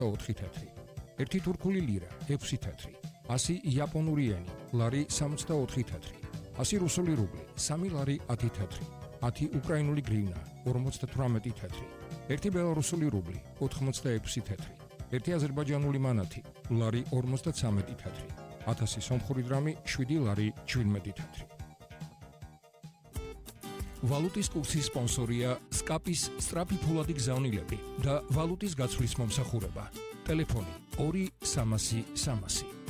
64 თეთრი, 1 თურქული ლირა 6 თეთრი, 100 იაპონური ენი ლარი 64 თეთრი, 100 რუსული რუბლი 3 ლარი 10 თეთრი, 10 უკრაინული გრივნა 58 თეთრი, 1 ბელარუსული რუბლი 86 თეთრი, 1 აზერბაიჯანული მანათი ლარი 53 თეთრი, 1000 სომხური დრამი 7 ლარი 17 თეთრი. ვალუტის კურსის სპონსორია SCAP-ის სწრაფი ფულადი გზავნილები და ვალუტის გაცვლის მომსახურება. ტელეფონი 2 300 300.